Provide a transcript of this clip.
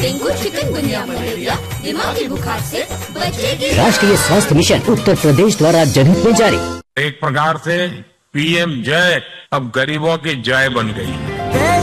Dengue, chikungunya, malaria, दिमागी बुखार से बचेगी। राष्ट्रीय स्वास्थ्य मिशन उत्तर प्रदेश द्वारा जनहित में जारी। एक प्रकार से पीएम जय अब गरीबों की जय बन गई है।